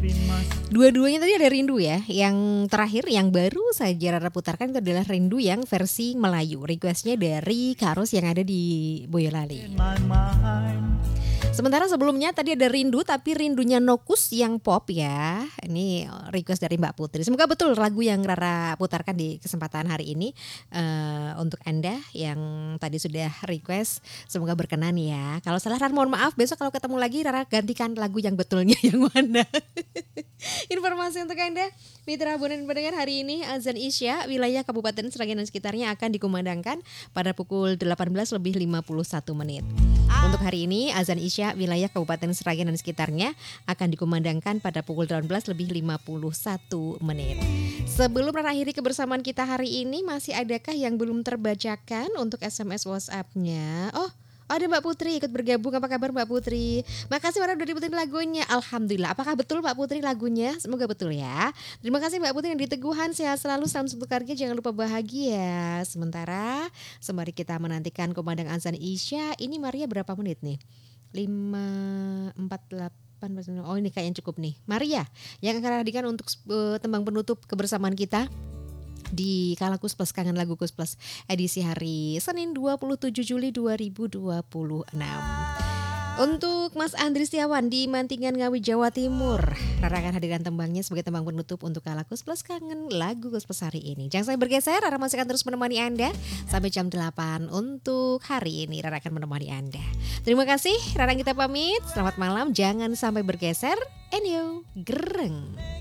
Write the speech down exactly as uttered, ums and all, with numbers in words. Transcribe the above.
Dua-duanya tadi ada rindu ya. Yang terakhir yang baru saja Rara putarkan itu adalah rindu yang versi Melayu. Requestnya dari Karus yang ada di Boyolali. Sementara sebelumnya tadi ada rindu tapi rindunya Nokus yang pop ya. Ini request dari Mbak Putri. Semoga betul lagu yang Rara putarkan di kesempatan hari ini uh, untuk Anda yang tadi sudah request. Semoga berkenan ya. Kalau salah Rara mohon maaf. Besok kalau ketemu lagi Rara gantikan lagu yang betulnya yang mana. Informasi untuk Anda mitra abonan pendengar hari ini azan Isya wilayah Kabupaten Sragen dan sekitarnya akan dikumandangkan pada pukul delapan belas lebih lima puluh satu menit. Untuk hari ini azan Isya wilayah Kabupaten Sragen dan sekitarnya akan dikumandangkan pada pukul delapan belas lebih lima puluh satu menit. Sebelum mengakhiri kebersamaan kita hari ini, masih adakah yang belum terbacakan untuk S M S WhatsApp-nya? Oh, ada Mbak Putri ikut bergabung. Apa kabar Mbak Putri? Makasih Mbak udah diputin lagunya. Alhamdulillah. Apakah betul Mbak Putri lagunya? Semoga betul ya. Terima kasih Mbak Putri yang di Teguhan. Sehat selalu, salam satu keluarga, jangan lupa bahagia. Sementara sembari kita menantikan kumandang azan Isya, ini Maria berapa menit nih? lima, empat, delapan. Oh ini kayaknya cukup nih. Maria yang akan hadirkan untuk uh, tembang penutup kebersamaan kita di Kala Kus Plus, Kangen Lagu Kus Plus edisi hari Senin dua puluh tujuh Juli dua ribu dua puluh enam. Untuk Mas Andri Setiawan di Mantingan Ngawi Jawa Timur, Rara akan hadirkan tembangnya sebagai tembang penutup untuk Kala Kus Plus, Kangen Lagu Kus Plus hari ini. Jangan sampai bergeser, Rara masih akan terus menemani Anda sampai jam delapan untuk hari ini. Rara akan menemani Anda. Terima kasih, Rara kita pamit. Selamat malam, jangan sampai bergeser. Enyo, gereng.